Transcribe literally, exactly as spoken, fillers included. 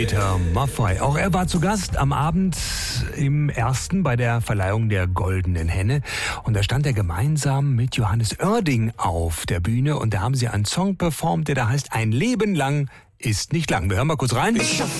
Peter Maffay. Auch er war zu Gast am Abend im ersten bei der Verleihung der Goldenen Henne. Und da stand er gemeinsam mit Johannes Oerding auf der Bühne. Und da haben sie einen Song performt, der da heißt Ein Leben lang ist nicht lang. Wir hören mal kurz rein. Ich hab